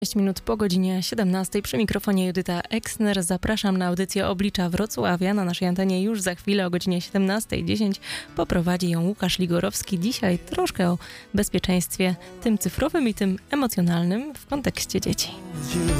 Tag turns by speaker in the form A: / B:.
A: 6 minut po godzinie 17 przy mikrofonie Judyta Eksner. Zapraszam na audycję Oblicza Wrocławia. Na naszej antenie już za chwilę o godzinie 17:10 poprowadzi ją Łukasz Ligorowski. Dzisiaj troszkę o bezpieczeństwie tym cyfrowym i tym emocjonalnym w kontekście dzieci.